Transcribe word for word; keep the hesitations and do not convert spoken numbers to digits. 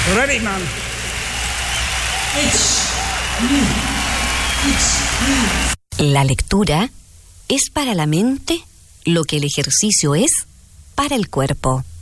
Ready, man. La lectura es para la mente lo que el ejercicio es para el cuerpo.